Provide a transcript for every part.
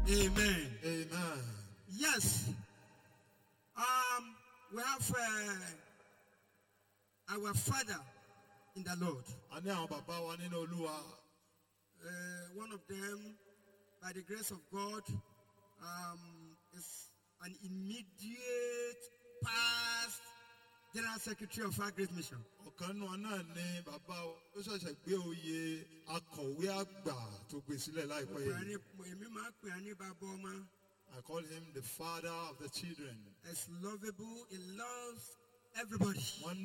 Amen. Amen. Yes. We have our Father in the Lord. One of them, by the grace of God, is an immediate past General Secretary of our Great Mission. I call him the father of the children. It's lovable, he loves everybody.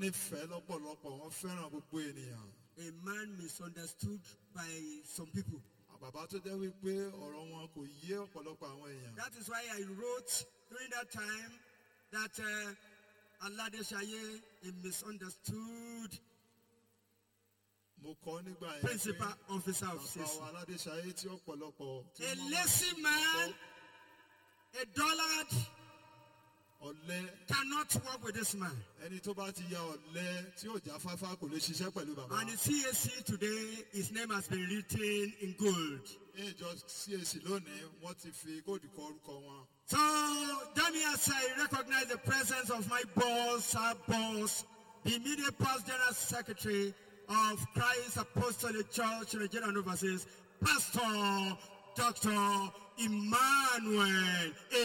A man misunderstood by some people. That is why I wrote during that time that Alade Shaye, a misunderstood principal officer of CAC. A lazy man, a dullard, cannot work with this man. And the CAC today, his name has been written in gold. So, join me as I recognize the presence of my boss, our boss, the immediate past General Secretary of Christ Apostolic Church in the General Overseas, Pastor Dr. Emmanuel A.